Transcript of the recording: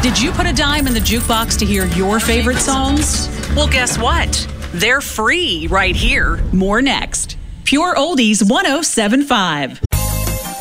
Did you put a dime in the jukebox to hear your favorite songs? Well, guess what? They're free right here. More next. Pure Oldies 1075.